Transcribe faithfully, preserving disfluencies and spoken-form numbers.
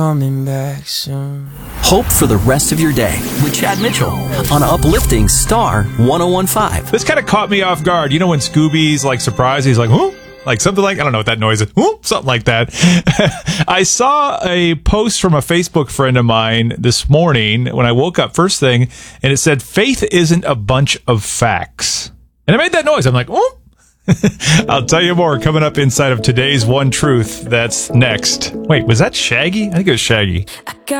Coming back soon. Hope for the rest of your day with Chad Mitchell on Uplifting Star one oh one point five. This kind of caught me off guard. You know when Scooby's like surprised, he's like, huh? Like something like, I don't know what that noise is. Huh? Something like that. I saw a post from a Facebook friend of mine this morning when I woke up first thing, and it said, faith isn't a bunch of facts. And I made that noise. I'm like, oh. I'll tell you more coming up inside of today's One Truth. That's next. Wait, was that Shaggy? I think it was Shaggy. I got